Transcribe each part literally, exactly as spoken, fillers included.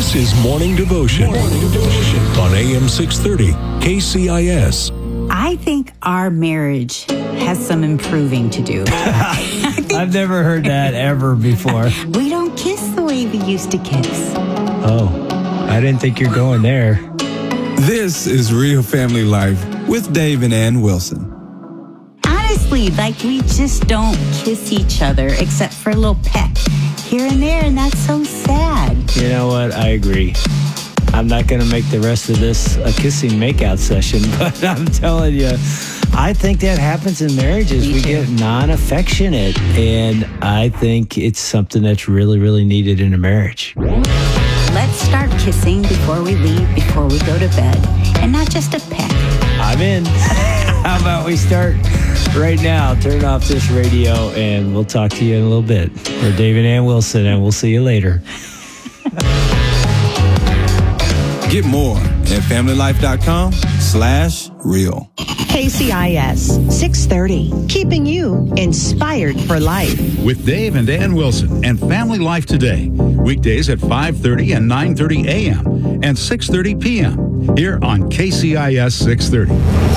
This is Morning Devotion, Morning Devotion on A M six thirty K C I S. I think our marriage has some improving to do. I've never heard that ever before. We don't kiss the way we used to kiss. Oh, I didn't think you're going there. This is Real Family Life with Dave and Ann Wilson. Honestly, like we just don't kiss each other except for a little peck here and there, and that's so sad. You know what? I agree. I'm not going to make the rest of this a kissing makeout session, but I'm telling you, I think that happens in marriages. Me we too. get non-affectionate, and I think it's something that's really, really needed in a marriage. Let's start kissing before we leave, before we go to bed, and not just a peck. I'm in. How about we start right now? Turn off this radio, and we'll talk to you in a little bit. We're Dave and Ann Wilson, and we'll see you later. Get more at familylife.com slash real. K C I S six thirty, keeping you inspired for life. With Dave and Ann Wilson and Family Life Today. Weekdays at five thirty and nine thirty a.m. and six thirty p.m. here on K C I S six thirty.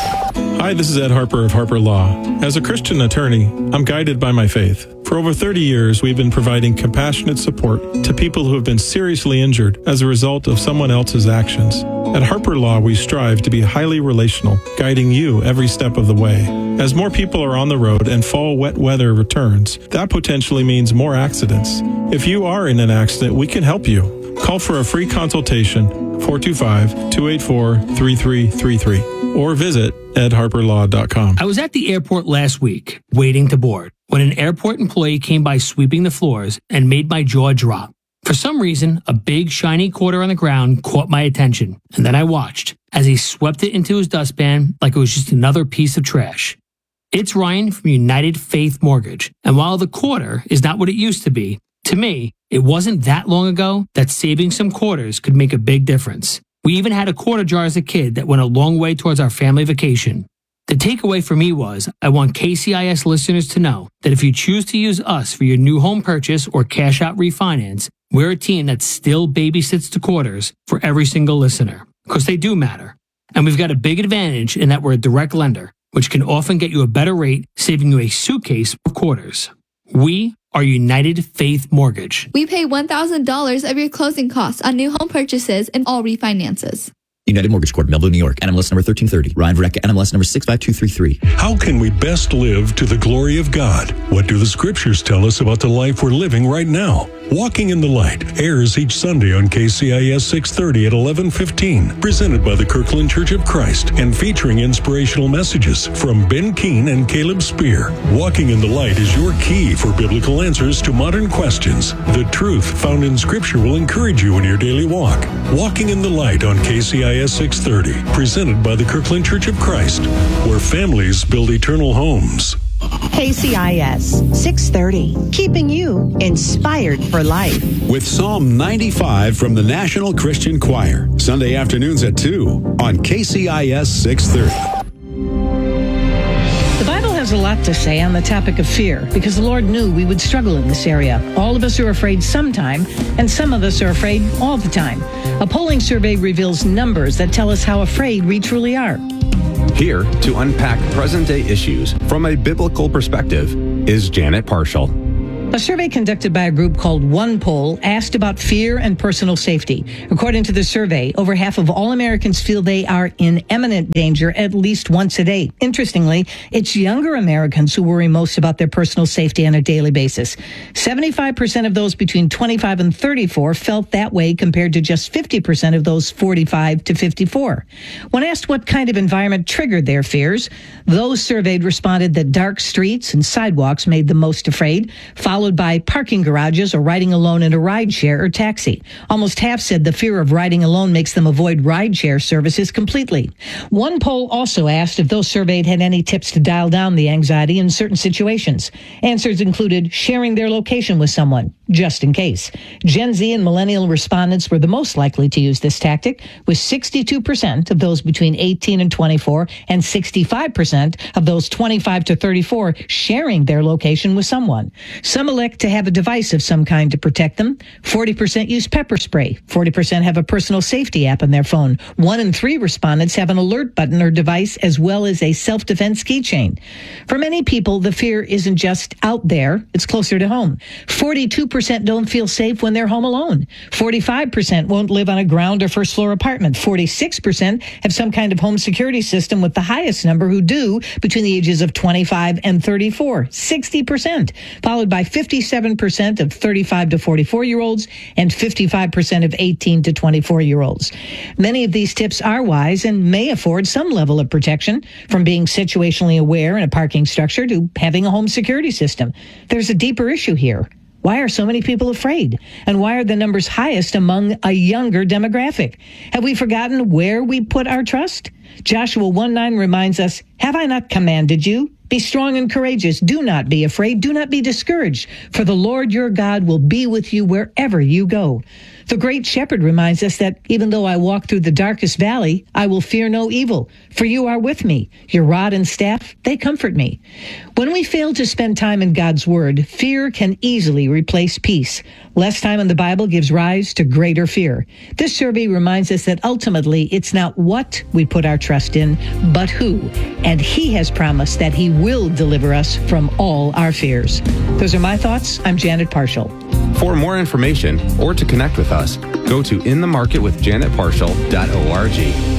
Hi, this is Ed Harper of Harper Law. As a Christian attorney, I'm guided by my faith. For over thirty years, we've been providing compassionate support to people who have been seriously injured as a result of someone else's actions. At Harper Law, we strive to be highly relational, guiding you every step of the way. As more people are on the road and fall wet weather returns, that potentially means more accidents. If you are in an accident, we can help you. Call for a free consultation, four two five, two eight four, three three three three, or visit ed harper law dot com. I was at the airport last week, waiting to board, when an airport employee came by sweeping the floors and made my jaw drop. For some reason, a big shiny quarter on the ground caught my attention, and then I watched as he swept it into his dustpan like it was just another piece of trash. It's Ryan from United Faith Mortgage, and while the quarter is not what it used to be, to me, it wasn't that long ago that saving some quarters could make a big difference. We even had a quarter jar as a kid that went a long way towards our family vacation. The takeaway for me was, I want K C I S listeners to know that if you choose to use us for your new home purchase or cash out refinance, we're a team that still babysits the quarters for every single listener, because they do matter. And we've got a big advantage in that we're a direct lender, which can often get you a better rate, saving you a suitcase of quarters. We are United Faith Mortgage. We pay one thousand dollars of your closing costs on new home purchases and all refinances. United Mortgage Corp, Melville, New York, N M L S number thirteen thirty. Ryan Verrecka, N M L S number six five two three three. How can we best live to the glory of God? What do the scriptures tell us about the life we're living right now? Walking in the Light airs each Sunday on K C I S six thirty at eleven fifteen, presented by the Kirkland Church of Christ and featuring inspirational messages from Ben Keene and Caleb Spear. Walking in the Light is your key for biblical answers to modern questions. The truth found in Scripture will encourage you in your daily walk. Walking in the Light on K C I S six thirty, presented by the Kirkland Church of Christ, where families build eternal homes. K C I S six thirty, keeping you inspired for life. With Psalm ninety-five from the National Christian Choir. Sunday afternoons at two on K C I S six thirty. The Bible has a lot to say on the topic of fear because the Lord knew we would struggle in this area. All of us are afraid sometime, and some of us are afraid all the time. A polling survey reveals numbers that tell us how afraid we truly are. Here to unpack present-day issues from a biblical perspective is Janet Parshall. A survey conducted by a group called OnePoll asked about fear and personal safety. According to the survey, over half of all Americans feel they are in imminent danger at least once a day. Interestingly, it's younger Americans who worry most about their personal safety on a daily basis. seventy-five percent of those between twenty-five and thirty-four felt that way compared to just fifty percent of those forty-five to fifty-four. When asked what kind of environment triggered their fears, those surveyed responded that dark streets and sidewalks made them most afraid, followed by parking garages or riding alone in a rideshare or taxi. Almost half said the fear of riding alone makes them avoid rideshare services completely. One poll also asked if those surveyed had any tips to dial down the anxiety in certain situations. Answers included sharing their location with someone, just in case. Gen Z and millennial respondents were the most likely to use this tactic, with sixty-two percent of those between eighteen and twenty-four and sixty-five percent of those twenty-five to thirty-four sharing their location with someone. Some elect to have a device of some kind to protect them. forty percent use pepper spray. forty percent have a personal safety app on their phone. One in three respondents have an alert button or device as well as a self-defense keychain. For many people, the fear isn't just out there, it's closer to home. forty-two percent don't feel safe when they're home alone. forty-five percent won't live on a ground or first floor apartment. forty-six percent have some kind of home security system, with the highest number who do between the ages of twenty-five and thirty-four, sixty percent, followed by fifty-seven percent of thirty-five to forty-four year olds and fifty-five percent of eighteen to twenty-four year olds. Many of these tips are wise and may afford some level of protection, from being situationally aware in a parking structure to having a home security system. There's a deeper issue here. Why are so many people afraid? And why are the numbers highest among a younger demographic? Have we forgotten where we put our trust? Joshua one nine reminds us, "Have I not commanded you? Be strong and courageous. Do not be afraid. Do not be discouraged, for the Lord your God will be with you wherever you go." The great shepherd reminds us that even though I walk through the darkest valley, I will fear no evil, for you are with me. Your rod and staff, they comfort me. When we fail to spend time in God's word, fear can easily replace peace. Less time in the Bible gives rise to greater fear. This survey reminds us that ultimately it's not what we put our trust in, but who. And he has promised that he will deliver us from all our fears. Those are my thoughts. I'm Janet Parshall. For more information or to connect with us, go to in the market with janet parshall dot org.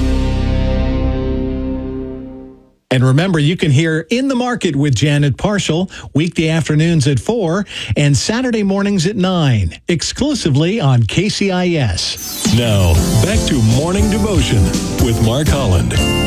And remember, you can hear In the Market with Janet Parshall weekday afternoons at four and Saturday mornings at nine, exclusively on K C I S. Now, back to Morning Devotion with Mark Holland.